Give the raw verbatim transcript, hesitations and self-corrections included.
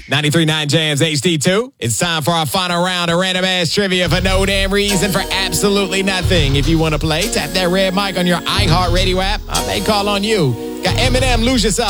ninety-three point nine Jams H D two. It's time for our final round of random ass trivia for no damn reason for absolutely nothing. If you want to play, tap that red mic on your iHeartRadio app. I may call on you. Got Eminem, Lose Yourself.